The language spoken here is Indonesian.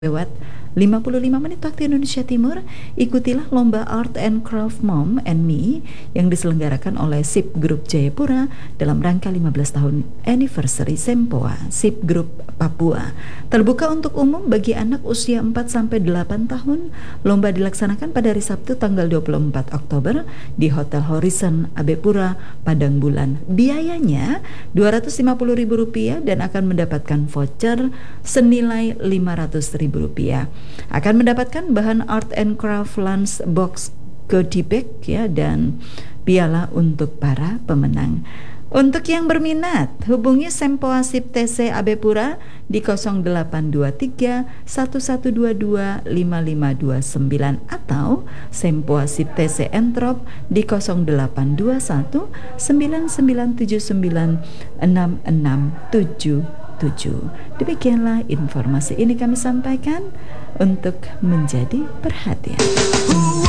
Lewat 55 menit waktu Indonesia Timur, ikutilah lomba Art and Craft Mom and Me yang diselenggarakan oleh SIP Group Jayapura dalam rangka 15 tahun anniversary Sempoa SIP Group Papua. Terbuka untuk umum bagi anak usia 4-8 tahun. Lomba dilaksanakan pada hari Sabtu tanggal 24 Oktober di Hotel Horizon Abepura, Padang Bulan. Biayanya Rp250.000 dan akan mendapatkan voucher senilai Rp500.000. Akan mendapatkan bahan art and craft lunch box goodie bag ya, dan piala untuk para pemenang. Untuk yang berminat, hubungi Sempoa SIP TC Abepura di 0823 1122 5529 atau Sempoa SIP TC Entrop di 0821 9979 6677. Demikianlah informasi ini kami sampaikan untuk menjadi perhatian.